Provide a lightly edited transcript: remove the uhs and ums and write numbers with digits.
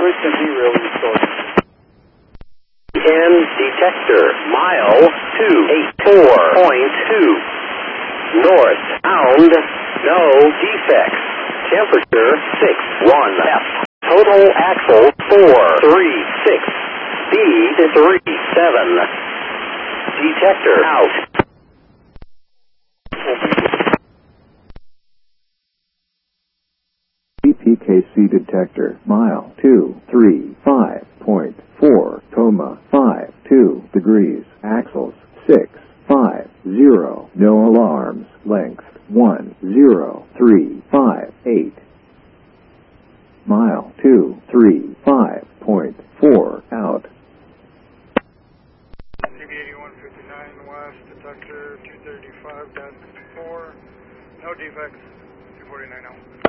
Christian B. Rail restored. End detector, mile 284.2. Northbound, no defects. Temperature 61 F. Total axle 436. Speed 37. Detector out. PKC detector, mile 235.4, coma 52 degrees, axles 650, no alarms, length 10358. Mile 235.4 out. CB 8159 West, detector 235.4, no defects, 249 out.